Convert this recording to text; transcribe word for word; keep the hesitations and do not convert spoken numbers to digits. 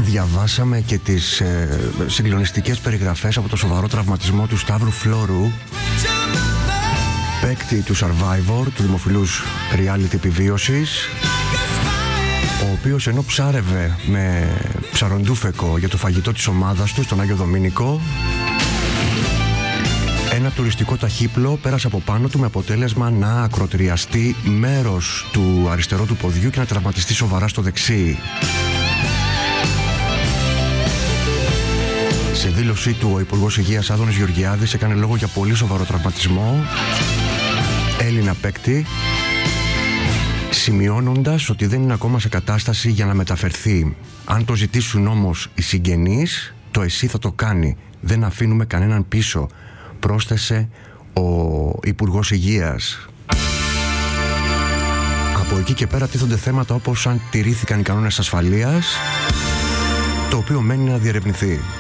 διαβάσαμε και τις ε, συγκλονιστικές περιγραφές από το σοβαρό τραυματισμό του Σταύρου Φλόρου, παίκτη του Survivor, του δημοφιλούς reality επιβίωσης, ο οποίος ενώ ψάρευε με ψαροντούφεκο για το φαγητό της ομάδας του στον Άγιο Δομήνικο, ένα τουριστικό ταχύπλο πέρασε από πάνω του με αποτέλεσμα να ακροτηριαστεί μέρος του αριστερό του ποδιού και να τραυματιστεί σοβαρά στο δεξί. Σε δήλωσή του, ο Υπουργός Υγείας Άδωνης Γεωργιάδης έκανε λόγο για πολύ σοβαρό τραυματισμό, Έλληνα παίκτη, σημειώνοντας ότι δεν είναι ακόμα σε κατάσταση για να μεταφερθεί. Αν το ζητήσουν όμως οι συγγενείς, το ΕΣΥ θα το κάνει. Δεν αφήνουμε κανέναν πίσω, πρόσθεσε ο Υπουργός Υγείας. Από εκεί και πέρα τίθονται θέματα όπως αν τηρήθηκαν οι κανόνες ασφαλείας, το οποίο μένει να διερευνηθεί.